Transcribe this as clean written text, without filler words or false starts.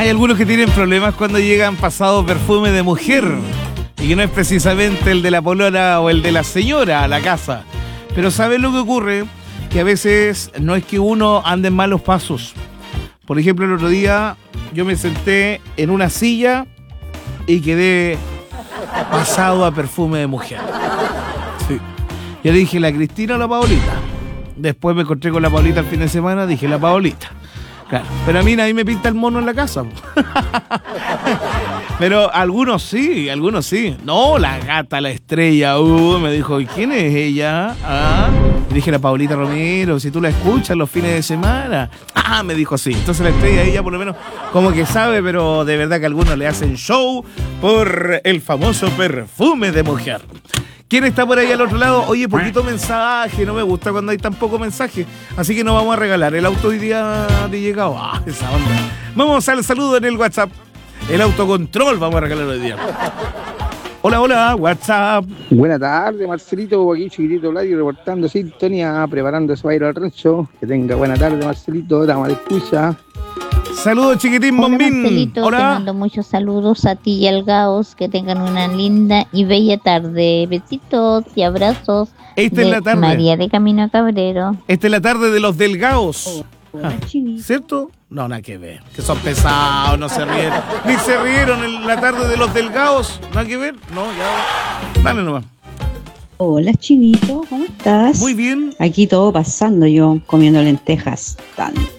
Hay algunos que tienen problemas cuando llegan pasados perfume de mujer y que no es precisamente el de la polola o el de la señora a la casa. Pero ¿sabes lo que ocurre? Que a veces no es que uno ande en malos pasos. Por ejemplo, el otro día yo me senté en una silla y quedé pasado a perfume de mujer. Sí. Yo dije, ¿la Cristina o la Paolita? Después me encontré con la Paolita el fin de semana, dije, la Paolita. Claro, pero a mí nadie me pinta el mono en la casa. Pero algunos sí. No, la gata, la estrella. Me dijo, ¿y quién es ella? Y dije, la Paolita Romero, si tú la escuchas los fines de semana. Me dijo sí. Entonces la estrella, ella por lo menos como que sabe, pero de verdad que algunos le hacen show por el famoso perfume de mujer. ¿Quién está por ahí al otro lado? Oye, poquito mensaje, no me gusta cuando hay tan poco mensaje. Así que nos vamos a regalar el auto hoy día de llegado. Esa onda. Vamos al saludo en el WhatsApp. El autocontrol vamos a regalar hoy día. Hola, WhatsApp. Buenas tardes, Marcelito, aquí Chiquitito Vladi reportando sintonía, preparando su aire al rancho. Que tenga buena tarde, Marcelito, dama de escucha. Saludos, chiquitín bombín. Marcelito, hola. Te mando muchos saludos a ti y al Gaos. Que tengan una linda y bella tarde. Besitos y abrazos. Esta es la tarde. María de Camino a Cabrero. Esta es la tarde de los delgados. Hola, ¿Cierto? No, nada que ver. Que son pesados, no se ríen. Ni se rieron en la tarde de los delgados. Nada que ver. No, ya. Dale nomás. Hola, Chinito, ¿cómo estás? Muy bien. Aquí todo pasando, yo comiendo lentejas tan